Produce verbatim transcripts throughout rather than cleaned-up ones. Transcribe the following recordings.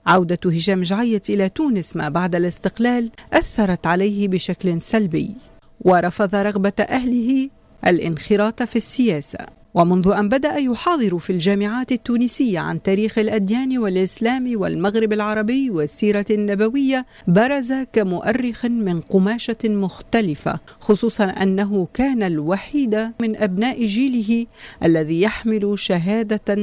عودة هشام جعيط إلى تونس ما بعد الاستقلال أثرت عليه بشكل سلبي، ورفض رغبة أهله الانخراط في السياسة. ومنذ أن بدأ يحاضر في الجامعات التونسية عن تاريخ الأديان والإسلام والمغرب العربي والسيرة النبوية، برز كمؤرخ من قماشة مختلفة، خصوصا أنه كان الوحيد من أبناء جيله الذي يحمل شهادة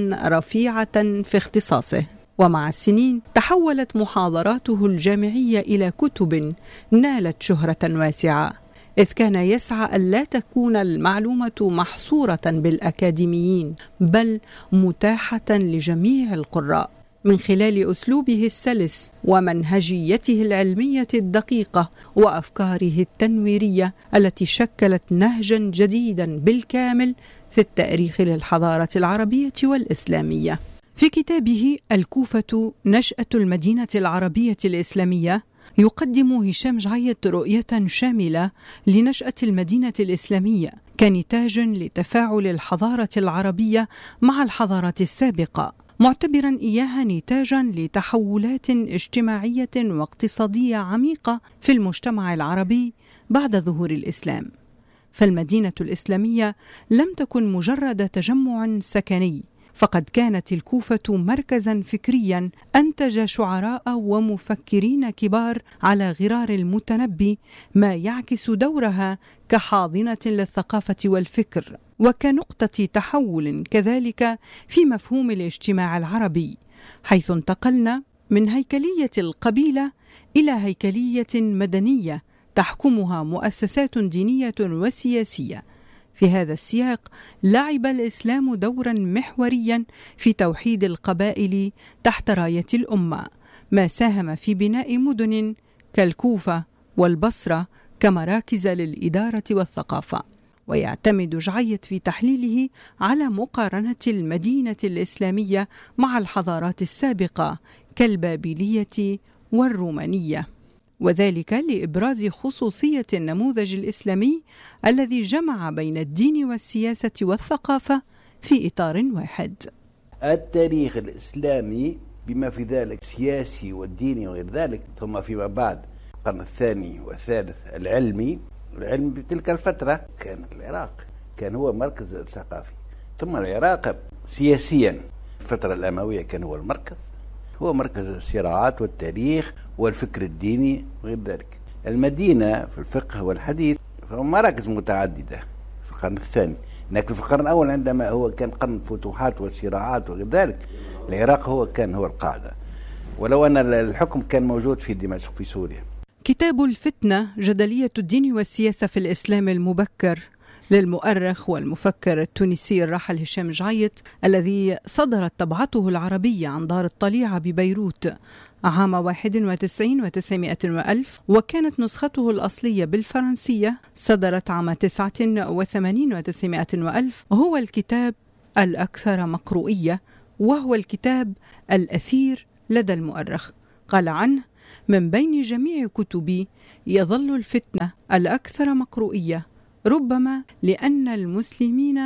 رفيعة في اختصاصه. ومع السنين تحولت محاضراته الجامعية إلى كتب نالت شهرة واسعة، إذ كان يسعى ألا تكون المعلومة محصورة بالأكاديميين بل متاحة لجميع القراء، من خلال أسلوبه السلس ومنهجيته العلمية الدقيقة وأفكاره التنويرية التي شكلت نهجا جديدا بالكامل في التاريخ للحضارة العربية والإسلامية. في كتابه الكوفة نشأة المدينة العربية الإسلامية يقدم هشام جعيط رؤية شاملة لنشأة المدينة الإسلامية كنتاج لتفاعل الحضارة العربية مع الحضارات السابقة، معتبرا إياها نتاجا لتحولات اجتماعية واقتصادية عميقة في المجتمع العربي بعد ظهور الإسلام. فالمدينة الإسلامية لم تكن مجرد تجمع سكني، فقد كانت الكوفة مركزا فكريا أنتج شعراء ومفكرين كبار على غرار المتنبي، ما يعكس دورها كحاضنة للثقافة والفكر وكنقطة تحول كذلك في مفهوم الاجتماع العربي، حيث انتقلنا من هيكلية القبيلة إلى هيكلية مدنية تحكمها مؤسسات دينية وسياسية. في هذا السياق لعب الإسلام دورا محوريا في توحيد القبائل تحت راية الأمة، ما ساهم في بناء مدن كالكوفة والبصرة كمراكز للإدارة والثقافة. ويعتمد جعيط في تحليله على مقارنة المدينة الإسلامية مع الحضارات السابقة كالبابلية والرومانية، وذلك لإبراز خصوصية النموذج الإسلامي الذي جمع بين الدين والسياسة والثقافة في إطار واحد. التاريخ الإسلامي بما في ذلك السياسي والديني وغير ذلك، ثم فيما بعد القرن الثاني والثالث العلمي. العلم بتلك الفترة كان العراق كان هو مركز الثقافي، ثم العراق سياسيا الفترة الأموية كان هو المركز، هو مركز الصراعات والتاريخ والفكر الديني وغير ذلك. المدينة في الفقه والحديث مراكز متعددة في القرن الثاني، لكن في القرن الأول عندما هو كان قرن الفتوحات والصراعات وغير ذلك، العراق هو كان هو القاعدة، ولو أن الحكم كان موجود في دمشق في سوريا. كتاب الفتنة جدلية الدين والسياسة في الإسلام المبكر للمؤرخ والمفكر التونسي الراحل هشام جعيط، الذي صدرت طبعته العربية عن دار الطليعة ببيروت عام واحد وتسعين وتسعمائة وألف، وكانت نسخته الأصلية بالفرنسية صدرت عام تسعة وثمانين وتسعمائة وألف، هو الكتاب الأكثر مقروئية، وهو الكتاب الأثير لدى المؤرخ. قال عنه: من بين جميع كتبي يظل الفتنة الأكثر مقروئية، ربما لأن المسلمين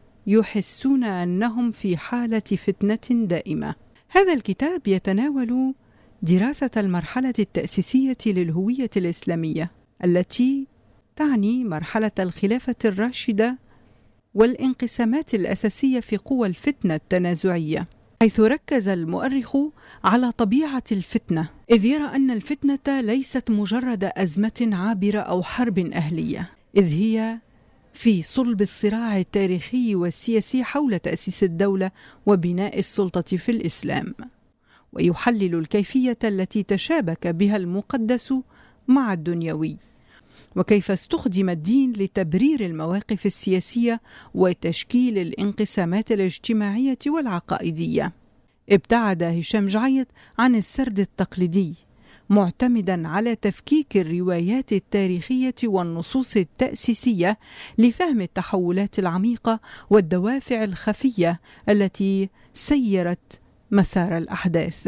يحسون أنهم في حالة فتنة دائمة. هذا الكتاب يتناول دراسة المرحلة التأسيسية للهوية الإسلامية التي تعني مرحلة الخلافة الراشدة والانقسامات الأساسية في قوى الفتنة التنازعية، حيث ركز المؤرخ على طبيعة الفتنة، إذ يرى أن الفتنة ليست مجرد أزمة عابرة أو حرب أهلية، إذ هي في صلب الصراع التاريخي والسياسي حول تأسيس الدولة وبناء السلطة في الإسلام، ويحلل الكيفية التي تشابك بها المقدس مع الدنيوي، وكيف استخدم الدين لتبرير المواقف السياسية وتشكيل الانقسامات الاجتماعية والعقائدية. ابتعد هشام جعيط عن السرد التقليدي، معتمدا على تفكيك الروايات التاريخية والنصوص التأسيسية لفهم التحولات العميقة والدوافع الخفية التي سيرت مسار الأحداث.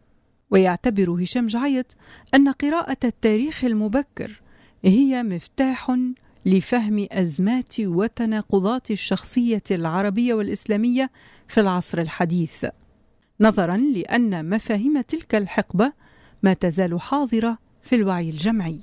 ويعتبر هشام جعيط أن قراءة التاريخ المبكر هي مفتاح لفهم أزمات وتناقضات الشخصية العربية والإسلامية في العصر الحديث. نظرا لأن مفاهيم تلك الحقبة ما تزال حاضرة في الوعي الجمعي.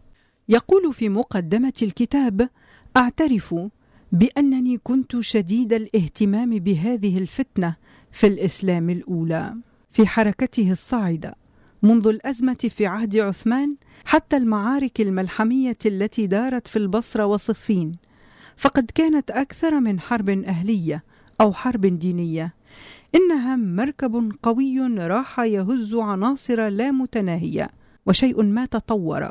يقول في مقدمة الكتاب: أعترف بأنني كنت شديد الاهتمام بهذه الفتنة في الإسلام الأولى في حركته الصاعدة منذ الأزمة في عهد عثمان حتى المعارك الملحمية التي دارت في البصرة وصفين، فقد كانت أكثر من حرب أهلية أو حرب دينية، إنها مركب قوي راح يهز عناصر لا متناهية، وشيء ما تطور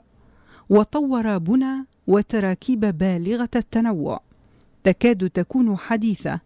وطور بنى وتراكيب بالغة التنوع تكاد تكون حديثة،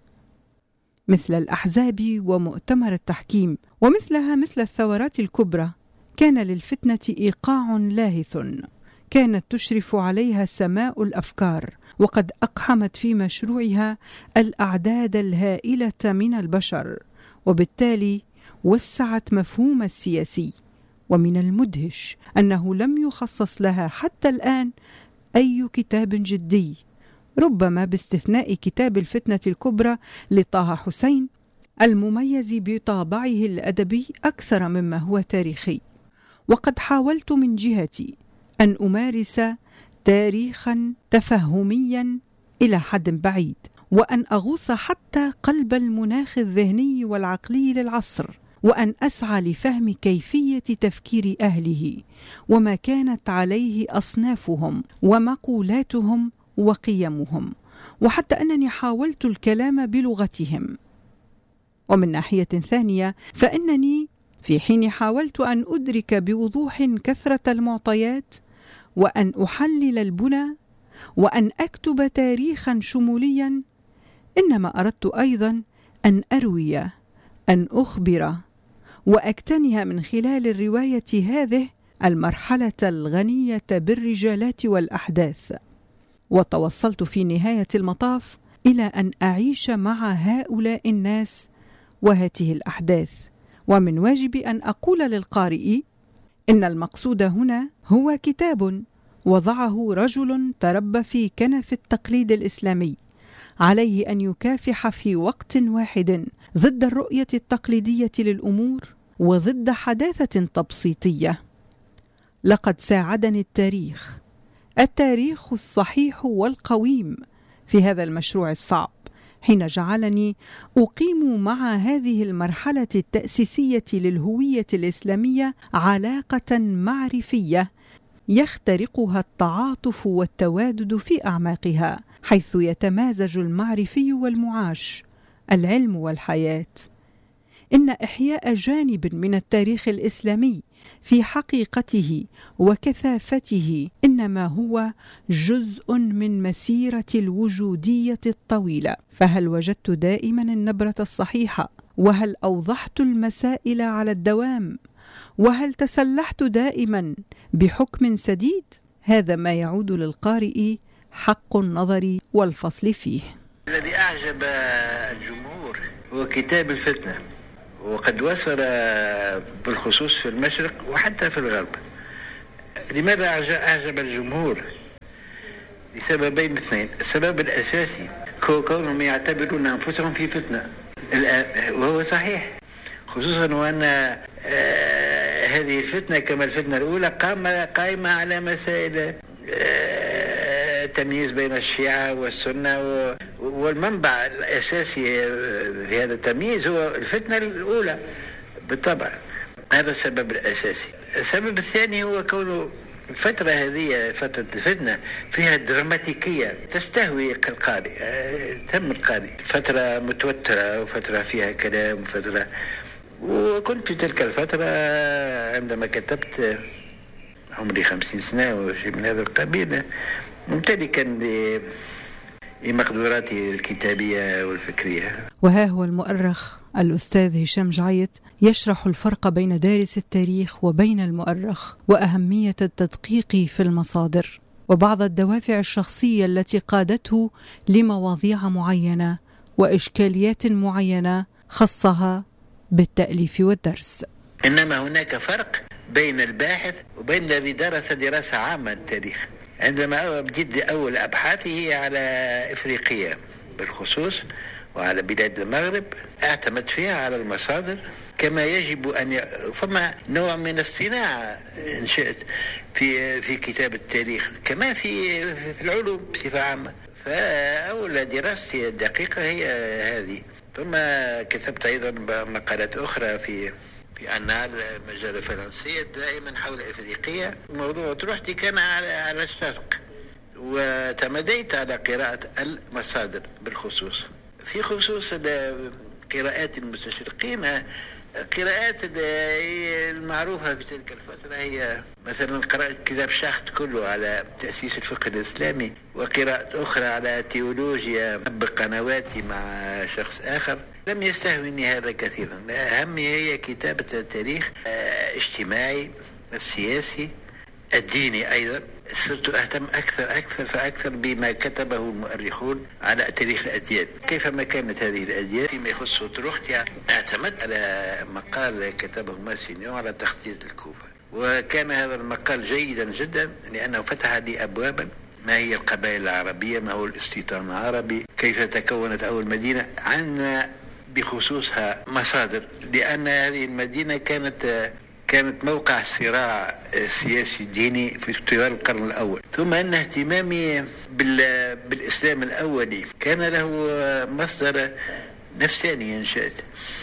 مثل الأحزاب ومؤتمر التحكيم، ومثلها مثل الثورات الكبرى كان للفتنة إيقاع لاهث كانت تشرف عليها سماء الأفكار، وقد أقحمت في مشروعها الأعداد الهائلة من البشر، وبالتالي وسعت مفهوم السياسي. ومن المدهش أنه لم يخصص لها حتى الآن أي كتاب جدي، ربما باستثناء كتاب الفتنة الكبرى لطه حسين المميز بطابعه الأدبي أكثر مما هو تاريخي. وقد حاولت من جهتي أن أمارس تاريخا تفهميا إلى حد بعيد، وأن أغوص حتى قلب المناخ الذهني والعقلي للعصر، وأن أسعى لفهم كيفية تفكير أهله وما كانت عليه أصنافهم ومقولاتهم وقيمهم، وحتى أنني حاولت الكلام بلغتهم. ومن ناحية ثانية فإنني في حين حاولت أن أدرك بوضوح كثرة المعطيات وأن أحلل البنى وأن أكتب تاريخا شموليا، إنما أردت أيضا أن أروي، أن أخبر، وأكتنها من خلال الرواية هذه المرحلة الغنية بالرجالات والأحداث. وتوصلت في نهاية المطاف إلى أن أعيش مع هؤلاء الناس وهذه الأحداث، ومن واجبي أن أقول للقارئ إن المقصود هنا هو كتاب وضعه رجل تربى في كنف التقليد الإسلامي، عليه أن يكافح في وقت واحد ضد الرؤية التقليدية للأمور وضد حداثة تبسيطية. لقد ساعدني التاريخ التاريخ الصحيح والقويم في هذا المشروع الصعب، حين جعلني أقيم مع هذه المرحلة التأسيسية للهوية الإسلامية علاقة معرفية يخترقها التعاطف والتوادد في أعماقها، حيث يتمازج المعرفي والمعاش، العلم والحياة. إن إحياء جانب من التاريخ الإسلامي في حقيقته وكثافته إنما هو جزء من مسيرة الوجودية الطويلة. فهل وجدت دائما النبرة الصحيحة؟ وهل أوضحت المسائل على الدوام؟ وهل تسلحت دائما بحكم سديد؟ هذا ما يعود للقارئ حق النظر والفصل فيه. الذي أعجب الجمهور هو كتاب الفتنة، وقد وصل بالخصوص في المشرق وحتى في الغرب. لماذا أعجب الجمهور؟ لسببين اثنين. السبب الأساسي هو كونهم يعتبرون أنفسهم في فتنة الآن، وهو صحيح، خصوصا وأن هذه الفتنة كما الفتنة الأولى قائمة على مسائل التمييز بين الشيعة والسنة، والمنبع الأساسي في هذا التمييز هو الفتنة الأولى بالطبع. هذا السبب الأساسي. السبب الثاني هو كونه الفترة هذه فترة الفتنة فيها دراماتيكية تستهوي القارئ، تم القارئ، فترة متوترة وفترة فيها كلام وفترة. وكنت في تلك الفترة عندما كتبت عمري خمسين سنة وشيء من هذا القبيل، ممتلكا لمقدوراتي الكتابية والفكرية. وها هو المؤرخ الأستاذ هشام جعيط يشرح الفرق بين دارس التاريخ وبين المؤرخ، وأهمية التدقيق في المصادر، وبعض الدوافع الشخصية التي قادته لمواضيع معينة وإشكاليات معينة خصها بالتأليف والدرس. إنما هناك فرق بين الباحث وبين الذي درس دراسة عامة للتاريخ. عندما بديت أول أبحاثي هي على إفريقيا بالخصوص وعلى بلاد المغرب، اعتمدت فيها على المصادر كما يجب أن ي... فما نوع من الصناعة إن شئت في في كتاب التاريخ كما في في العلوم بصفة عامة. فأول دراستي الدقيقة هي هذه. ثم كتبت أيضا مقالات أخرى في في أنال مجلة فرنسية دائما حول إفريقيا. موضوع طروحتي كان على على الشرق، وتمديت على قراءة المصادر بالخصوص. في خصوص قراءات المستشرقين، القراءات المعروفة في تلك الفترة هي مثلا قراءة كتاب شاخت كله على تأسيس الفقه الإسلامي، وقراءة أخرى على تيولوجيا بقنواتي مع شخص آخر. لم يستهويني هذا كثيرا. أهمي هي كتابة التاريخ الاجتماعي السياسي الديني. أيضا صرت أهتم أكثر أكثر فأكثر بما كتبه المؤرخون على تاريخ الأديان، كيفما كانت هذه الأديان. فيما يخص طروحتي اعتمدت على مقال كتبه ماسينيون على تخطيط الكوفة، وكان هذا المقال جيدا جدا لأنه فتح لي أبوابا. ما هي القبائل العربية؟ ما هو الاستيطان العربي؟ كيف تكونت أول مدينة؟ عندنا بخصوصها مصادر، لأن هذه المدينة كانت كانت موقع صراع سياسي ديني في طوال القرن الأول. ثم أن اهتمامي بالإسلام الأولي كان له مصدر نفساني إن شئت.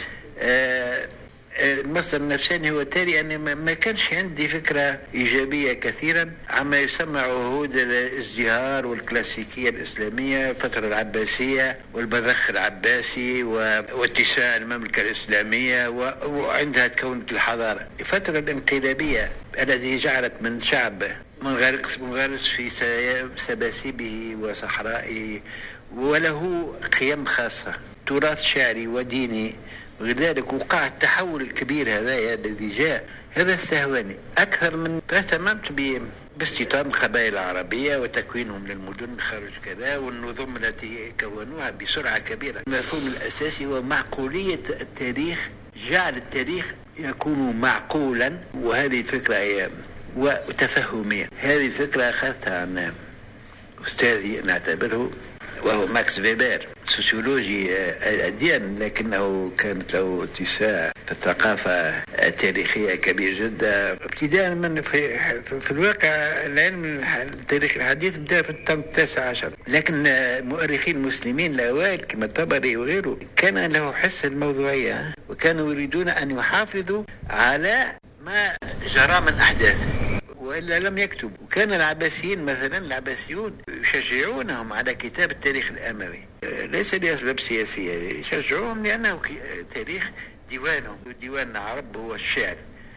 المصدر النفساني هو التالي، أن ما كانش عندي فكرة إيجابية كثيرا عما يسمى عهود الازدهار والكلاسيكية الإسلامية، الفترة العباسية والبذخ العباسي واتساع المملكة الإسلامية، وعندها تكونت الحضارة. الفترة الانقلابية التي جعلت من شعب منغرس منغرس في سباسيبه وصحرائه وله قيم خاصة، تراث شعري وديني، ولذلك وقع التحول الكبير هذا الذي جاء. هذا استهواني أكثر من فاهتممت باستيطان القبائل العربية وتكوينهم للمدن خارج كذا، والنظم التي كونوها بسرعة كبيرة. المفهوم الأساسي هو معقولية التاريخ، جعل التاريخ يكون معقولا، وهذه الفكرة هي وتفهميا. هذه الفكرة أخذتها عن أستاذي نعتبره وهو ماكس فيبر، سوسيولوجي الأديان، لكنه كانت له اتساع في الثقافة التاريخية كبير جدا. ابتداء من في, في الواقع العلم التاريخ الحديث بدأ في القرن التاسع عشر، لكن مؤرخين مسلمين الأوائل كما الطبري وغيره كان له حس الموضوعية، وكانوا يريدون أن يحافظوا على ما جرى من أحداث وإلا لم يكتب. وكان العباسيين مثلا العباسيون يشجعونهم على كتاب التاريخ الأموي، ليس لأسباب سياسية، يشجعوهم لأنه تاريخ ديوانهم. ديوان العرب هو الشعر،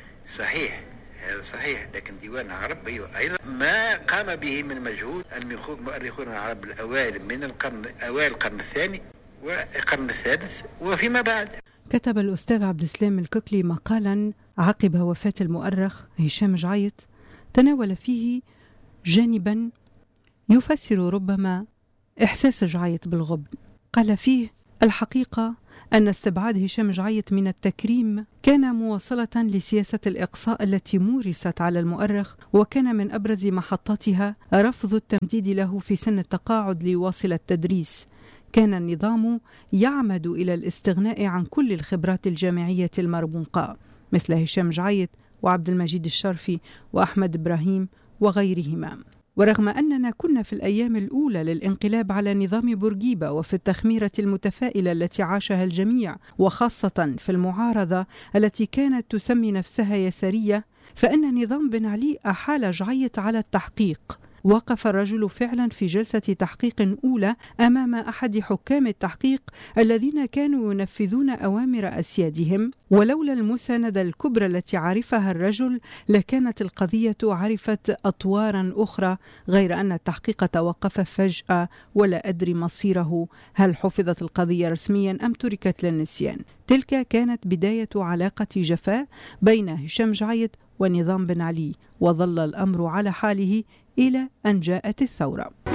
صحيح هذا صحيح، لكن ديوان العرب أيضا ما قام به من مجهود المؤرخون العرب الأوائل من القرن أوائل القرن الثاني والقرن الثالث وفيما بعد. كتب الأستاذ عبد السلام الككلي مقالا عقب وفاة المؤرخ هشام جعيط تناول فيه جانبا يفسر ربما إحساس جعيط بالغبن. قال فيه: الحقيقة أن استبعاد هشام جعيط من التكريم كان مواصلة لسياسة الإقصاء التي مورست على المؤرخ، وكان من أبرز محطاتها رفض التمديد له في سن التقاعد ليواصل التدريس. كان النظام يعمد إلى الاستغناء عن كل الخبرات الجامعية المرموقة مثل هشام جعيط وعبد المجيد الشرفي وأحمد إبراهيم وغيرهما. ورغم أننا كنا في الأيام الأولى للانقلاب على نظام بورقيبة وفي التخميرة المتفائلة التي عاشها الجميع، وخاصة في المعارضة التي كانت تسمي نفسها يسارية، فإن نظام بن علي أحال جعيط على التحقيق. وقف الرجل فعلا في جلسة تحقيق أولى أمام أحد حكام التحقيق الذين كانوا ينفذون أوامر أسيادهم، ولولا المساندة الكبرى التي عرفها الرجل لكانت القضية عرفت أطوارا أخرى، غير أن التحقيق توقف فجأة ولا أدري مصيره، هل حفظت القضية رسميا أم تركت للنسيان. تلك كانت بداية علاقة جفاء بين هشام جعيط ونظام بن علي، وظل الأمر على حاله إلى أن جاءت الثورة.